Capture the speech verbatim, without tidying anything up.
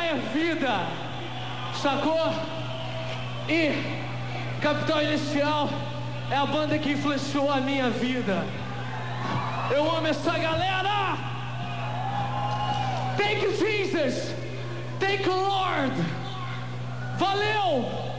é vida, sacou? E Capital Inicial é a banda que influenciou a minha vida. Eu amo essa galera. Thank you, Jesus. Thank you, Lord. Valeu.